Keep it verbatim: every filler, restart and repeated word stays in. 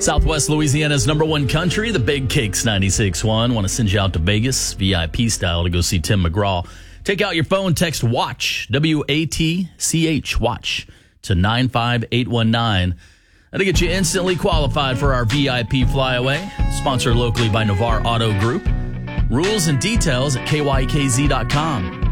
Southwest Louisiana's number one country, the Big Cakes ninety-six point one. Want to send you out to Vegas, V I P style, to go see Tim McGraw. Take out your phone, text WATCH, W A T C H, WATCH, to nine five eight one nine. That'll get you instantly qualified for our V I P flyaway, sponsored locally by Navarre Auto Group. Rules and details at K Y K Z dot com.